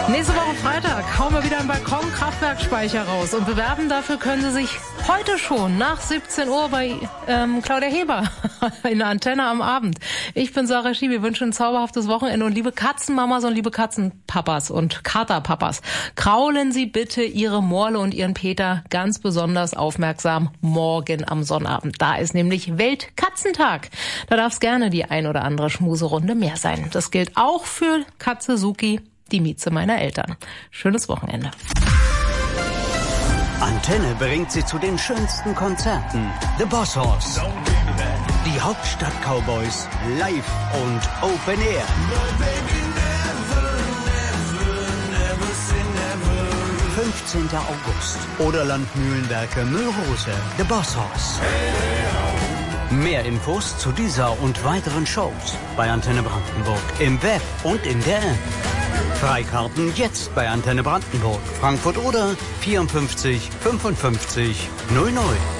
Nächste Woche Freitag hauen wir wieder einen Balkon-Kraftwerkspeicher raus und bewerben dafür können Sie sich heute schon nach 17 Uhr bei Claudia Heber in der Antenne am Abend. Ich bin Sarah Schie, wir wünschen ein zauberhaftes Wochenende und liebe Katzenmamas und liebe Katzenpapas und Katerpapas, kraulen Sie bitte Ihre Morle und Ihren Peter ganz besonders aufmerksam morgen am Sonnabend. Da ist nämlich Weltkatzentag. Da darf es gerne die ein oder andere Schmuserunde mehr sein. Das gilt auch für Katze Suki, die Mieze meiner Eltern. Schönes Wochenende. Antenne bringt Sie zu den schönsten Konzerten. The Boss Hoss. Die Hauptstadt Cowboys live und Open Air. 15. August. Oderland Mühlenwerke Müllrose. The Boss Hoss. Mehr Infos zu dieser und weiteren Shows bei Antenne Brandenburg im Web und in der App. Freikarten jetzt bei Antenne Brandenburg, Frankfurt oder 54 55 00.